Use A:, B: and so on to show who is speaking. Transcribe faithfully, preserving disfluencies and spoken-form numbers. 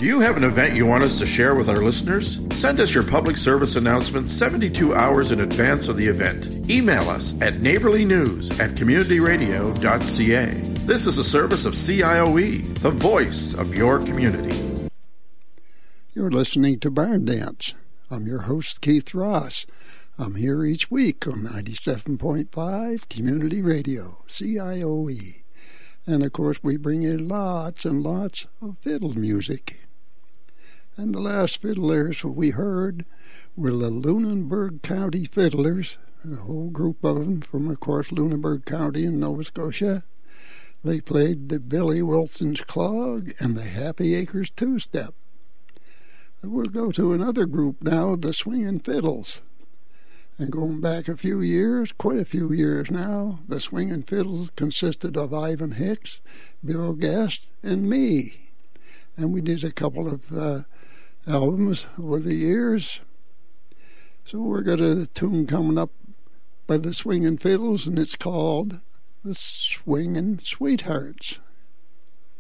A: Do you have an event you want us to share with our listeners? Send us your public service announcement seventy-two hours in advance of the event. Email us at neighborlynews at community radio dot c a. This is a service of C I O E, the voice of your community.
B: You're listening to Barn Dance. I'm your host, Keith Ross. I'm here each week on ninety-seven point five Community Radio, C I O E. And, of course, we bring you lots and lots of fiddle music. And the last fiddlers we heard were the Lunenburg County Fiddlers, a whole group of them from, of course, Lunenburg County in Nova Scotia. They played the Billy Wilson's Clog and the Happy Acres Two-Step. We'll go to another group now, the Swingin' Fiddles. And going back a few years, quite a few years now, the Swingin' Fiddles consisted of Ivan Hicks, Bill Guest, and me. And we did a couple of uh, albums over the years. So we're got a tune coming up by the Swingin' Fiddles, and it's called The Swingin' Sweethearts.